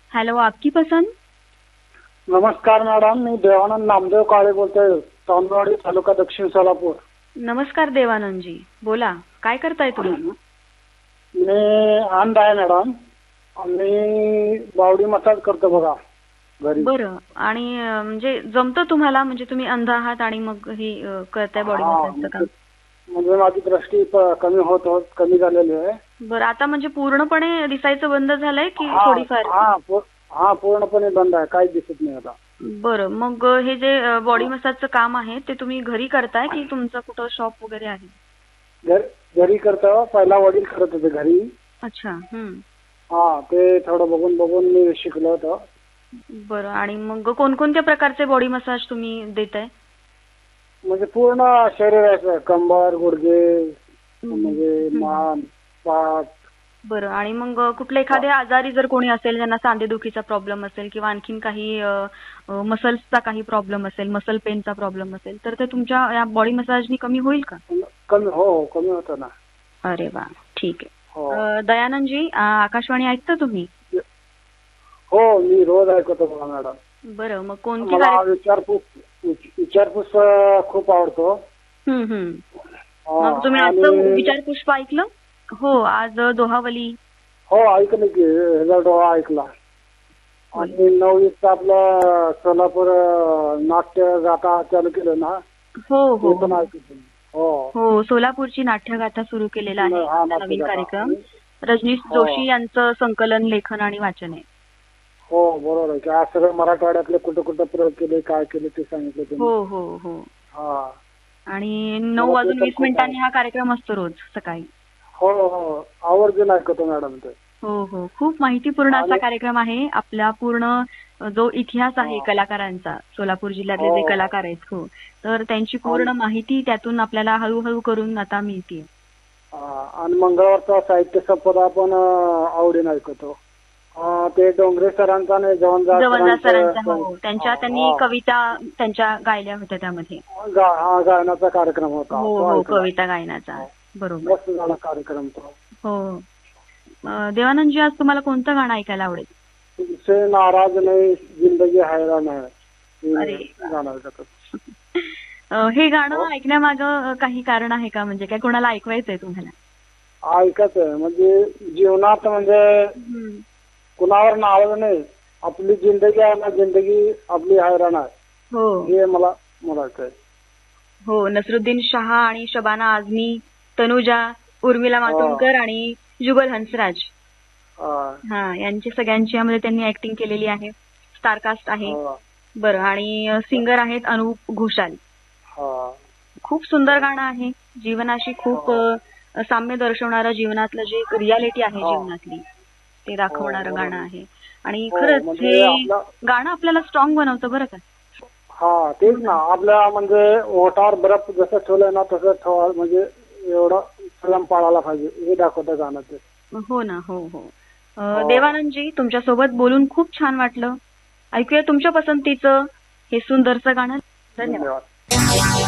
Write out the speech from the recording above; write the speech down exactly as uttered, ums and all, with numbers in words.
Hello, आपकी पसंद. नमस्कार मॅडम, मी देवानंद नामदेव काळे बोलतोय, तांदवाडी तालुका दक्षिण सोलापूर. नमस्कार देवानंदजी, बोला काय करताय तुम्ही. मी अंध आहे मॅडम, मी बावडी मसाज करतो बघा घरी. बरं, आणि अं, म्हणजे जमतं तुम्हाला, म्हणजे तुम्ही अंध आहात आणि मग हे अं, करताय बॉडी हा, मसाजचं काम. म्हणजे माझी दृष्टी प- कमी होत होत कमी झालेली आहे. बरं, आता म्हणजे पूर्णपणे दिसायचं बंद झालंय की हा थोडीफार. हा पू- हा पूर्णपणे बंद आहे, काहीच दिसत नाही आता. बरं, मग हे जे बॉडी मसाजचं काम आहे ते तुम्ही घरी करताय की तुमचं कुठं शॉप वगैरे आहे. घर घरी करतो, पहिला वडील करत होते घरी. अच्छा. हम्म. हा, ते थोडं बघून बघून मी शिकलो होतो. बरं, आणि मग कोणकोणत्या प्रकारचे बॉडी मसाज तुम्ही देताय. म्हणजे पूर्ण शरीराचं, कंबर, गुडघे, म्हणजे मान, पाठ. बरं, आणि मग कुठल्या एखाद्या आजारी जर कोणी असेल, ज्यांना सांधेदुखीचा प्रॉब्लेम असेल किंवा आणखीन काही मसल्सचा काही प्रॉब्लेम असेल, मसल पेनचा प्रॉब्लेम असेल, तर ते तुमच्या या बॉडी मसाजनी कमी होईल का. कमी हो हो कमी होतं ना. अरे वा, ठीक आहे. हो अं, दयानंदजी, अं, आकाशवाणी ऐकता तुम्ही. हो, मी रोज ऐकतो बघा मॅडम. बरं, मग कोणती मला कार्य- विचारपूस विचारपूस अं, खूप आवडतो. हम्म हम्म. हा, मग तुम्ही आणि- आजचं विचार पुष्प ऐकलं. हो, आज दोहावली. हो ऐकलं की, ह्याचा डोळा ऐकला. आणि नववीस आपलं सोलापूर अं, नाट्य गाथा चालू केलं ना, हो हो ते पण ऐकतो. हो हो, सोलापूरची नाट्यगाथा सुरू केलेला आहे हा, आपला नवीन नाट्यगाथा. कार्यक्रम. रजनीश हो. जोशी यांचं संकलन, लेखन आणि वाचन आहे. हो बरोबर आहे की, आज सगळं मराठवाड्यातले कुठं कुठं प्रयोग केले, काय केले ते सांगितलं त्यांनी. हो हो हो. हा. आणि नऊ मला ते वाजून तर वीस खूप मिनिटांनी हा कार्यक्रम असतो रोज सकाळी. हो हो, आवर्जून ऐकतो मॅडम ते. हो हो, खूप माहितीपूर्ण असा आणि- कार्यक्रम आहे. आपला पूर्ण जो इतिहास आहे हा. कलाकारांचा, सोलापूर जिल्ह्यातले हो. जे कलाकार आहेत, हो, तर त्यांची पूर्ण आणि- माहिती त्यातून आपल्याला हळूहळू करून आता मिळते. हा, आणि मंगळवारचा साहित्य संपदा पण अं, आवडीने ऐकतो. अं, ते डोंगरे सरांचा आणि जवनदास जवळदास सरांचा, सरांचा- हो, त्यांच्या हा, त्यांनी हा. कविता त्यांच्या गायल्या होत्या त्यामध्ये. गा- हा, गायनाचा कार्यक्रम होता हो तो हो, ऐकला. कविता गायनाचा. हो. बरोबर. मस्त झाला कार्यक्रम तो. हो. अं, देवानंदजी, आज तुम्हाला कोणतं गाणं ऐकायला आवडेल. तुमसे नाराज नाही, जिंदगी हैरान है, अरे. हे गाणं ऐकतो. अं, हे हो. गाणं ऐकण्यामागं काही कारण आहे का, म्हणजे काय कोणाला ऐकवायचंय तुम्हाला. ऐकत आहे म्हणजे जीवनात, म्हणजे हम्म. कुणावर नाराज नाही, आपली जिंदगी आहे ना, जिंदगी आपली हैराण आहे, हो हे मला म्हणायचं आहे. हो, नसरुद्दीन शहा आणि शबाना आझमी, तनुजा, उर्मिला मातोंडकर आणि जुगल हंसराज, हा. हा, यांची सगळ्यांची यामध्ये त्यांनी ऍक्टिंग केलेली आहे. स्टारकास्ट आहे. हा. बरं, आणि सिंगर आहेत अनुप घोषाल. हा. खूप सुंदर गाणं आहे. जीवनाशी खूप अ, साम्य दर्शवणारं, जीवनातलं जे रियालिटी आहे हा. जीवनातली, ते दाखवणारं हो, गाणं बरोबर. आहे. आणि हो, खरंच म्हणजे हे आपलं- गाणं आपल्याला स्ट्रॉंग बनवतं बरं का. हा, तेच ना, आपल्या म्हणजे ओठावर बर्फ जसं ठेवलंय ना, तसं ठेवा, म्हणजे एवढं संयम पाळायला पाहिजे, हे दाखवतं गाणं ते. हो ना. हो हो. अ, हो. देवानंदजी, तुमच्या सोबत बोलून खूप छान वाटलं. ऐकूया तुमच्या पसंतीचं हे सुंदरचं गाणं. धन्यवाद. धन्यवाद.